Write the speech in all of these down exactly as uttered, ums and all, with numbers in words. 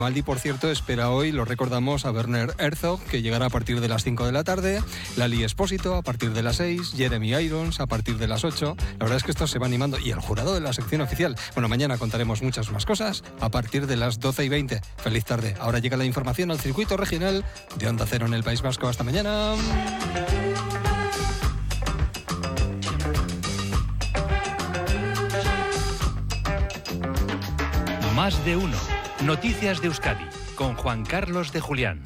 Maldi, por cierto, espera hoy, lo recordamos, a Werner Herzog, que llegará a partir de las cinco de la tarde, Lali Espósito a partir de las seis, Jeremy Irons a partir de las ocho. La verdad es que esto se va animando. Y el jurado de la sección oficial. Bueno, mañana contaremos muchas más cosas a partir de las doce y veinte. Feliz tarde. Ahora llega la información al circuito regional de Onda Cero en el País Vasco. Hasta mañana. Más de uno. Noticias de Euskadi, con Juan Carlos de Julián.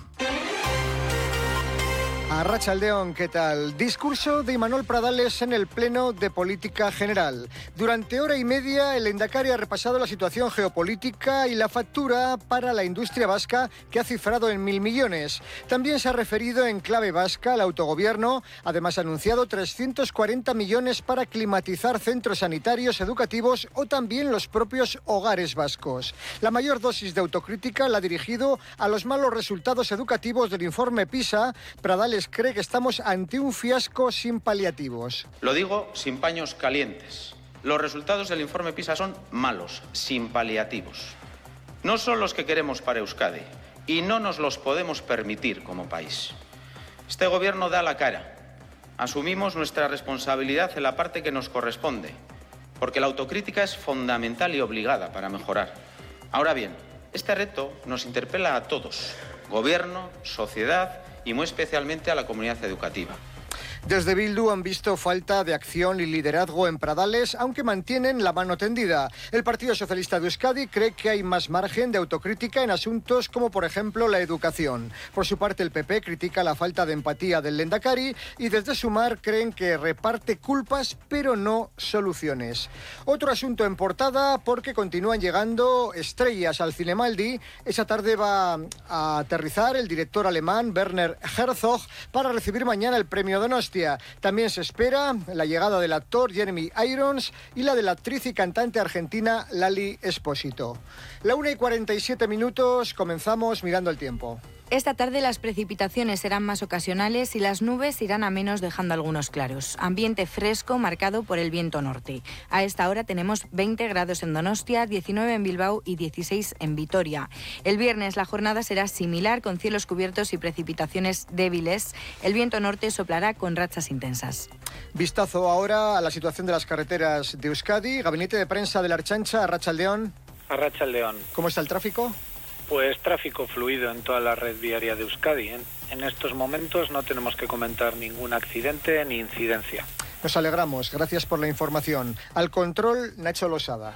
Arratsaldeon, ¿qué tal? Discurso de Imanol Pradales en el Pleno de Política General. Durante hora y media, el Lehendakari ha repasado la situación geopolítica y la factura para la industria vasca, que ha cifrado en mil millones. También se ha referido en clave vasca al autogobierno. Además, ha anunciado trescientos cuarenta millones para climatizar centros sanitarios, educativos o también los propios hogares vascos. La mayor dosis de autocrítica la ha dirigido a los malos resultados educativos del informe PISA. Pradales cree que estamos ante un fiasco sin paliativos. Lo digo sin paños calientes. Los resultados del informe PISA son malos, sin paliativos. No son los que queremos para Euskadi y no nos los podemos permitir como país. Este gobierno da la cara. Asumimos nuestra responsabilidad en la parte que nos corresponde, porque la autocrítica es fundamental y obligada para mejorar. Ahora bien, este reto nos interpela a todos, gobierno, sociedad y muy especialmente a la comunidad educativa. Desde Bildu han visto falta de acción y liderazgo en Pradales, aunque mantienen la mano tendida. El Partido Socialista de Euskadi cree que hay más margen de autocrítica en asuntos como, por ejemplo, la educación. Por su parte, el P P critica la falta de empatía del Lehendakari y desde Sumar creen que reparte culpas, pero no soluciones. Otro asunto en portada, porque continúan llegando estrellas al Cinemaldi. Esa tarde va a aterrizar el director alemán Werner Herzog para recibir mañana el premio Donostia. También se espera la llegada del actor Jeremy Irons y la de la actriz y cantante argentina Lali Espósito. La una y cuarenta y siete minutos, comenzamos mirando el tiempo. Esta tarde las precipitaciones serán más ocasionales y las nubes irán a menos, dejando algunos claros. Ambiente fresco marcado por el viento norte. A esta hora tenemos veinte grados en Donostia, diecinueve en Bilbao y dieciséis en Vitoria. El viernes la jornada será similar, con cielos cubiertos y precipitaciones débiles. El viento norte soplará con rachas intensas. Vistazo ahora a la situación de las carreteras de Euskadi. Gabinete de prensa de la Ertzaintza, Arratsaldeon. Arratsaldeon. ¿Cómo está el tráfico? Pues tráfico fluido en toda la red viaria de Euskadi. En, en estos momentos no tenemos que comentar ningún accidente ni incidencia. Nos alegramos, gracias por la información. Al control, Nacho Losada.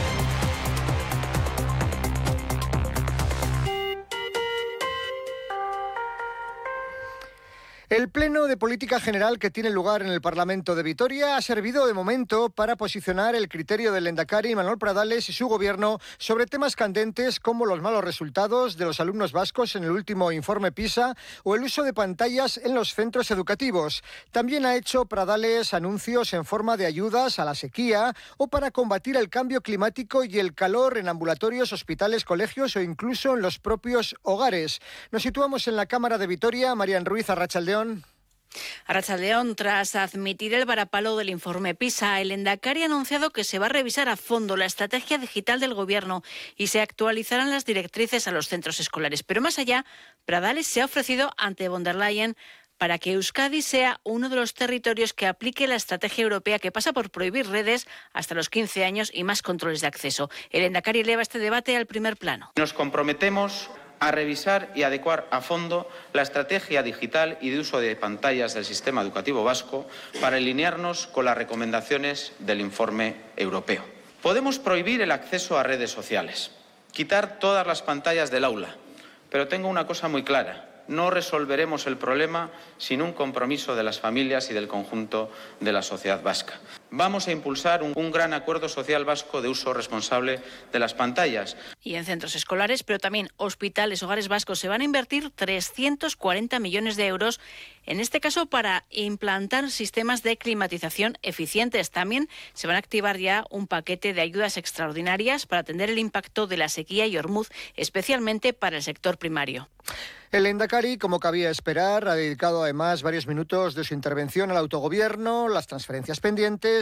El Pleno de Política General que tiene lugar en el Parlamento de Vitoria ha servido de momento para posicionar el criterio del Lehendakari Imanol Pradales y su gobierno sobre temas candentes como los malos resultados de los alumnos vascos en el último informe PISA o el uso de pantallas en los centros educativos. También ha hecho Pradales anuncios en forma de ayudas a la sequía o para combatir el cambio climático y el calor en ambulatorios, hospitales, colegios o incluso en los propios hogares. Nos situamos en la Cámara de Vitoria. Marian Ruiz, Arratsaldeon. Arratsaldeon, tras admitir el varapalo del informe PISA, el Lehendakari ha anunciado que se va a revisar a fondo la estrategia digital del Gobierno y se actualizarán las directrices a los centros escolares. Pero más allá, Pradales se ha ofrecido ante von der Leyen para que Euskadi sea uno de los territorios que aplique la estrategia europea que pasa por prohibir redes hasta los quince años y más controles de acceso. El Lehendakari eleva este debate al primer plano. Nos comprometemos a revisar y adecuar a fondo la estrategia digital y de uso de pantallas del sistema educativo vasco para alinearnos con las recomendaciones del informe europeo. Podemos prohibir el acceso a redes sociales, quitar todas las pantallas del aula, pero tengo una cosa muy clara. No resolveremos el problema sin un compromiso de las familias y del conjunto de la sociedad vasca. Vamos a impulsar un, un gran acuerdo social vasco de uso responsable de las pantallas. Y en centros escolares, pero también hospitales, hogares vascos, se van a invertir trescientos cuarenta millones de euros, en este caso para implantar sistemas de climatización eficientes. También se van a activar ya un paquete de ayudas extraordinarias para atender el impacto de la sequía y Ormuz, especialmente para el sector primario. El Lehendakari, como cabía esperar, ha dedicado además varios minutos de su intervención al autogobierno, las transferencias pendientes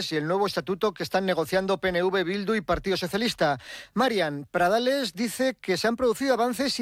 y el nuevo estatuto que están negociando P N V, Bildu y Partido Socialista. Marian Pradales dice que se han producido avances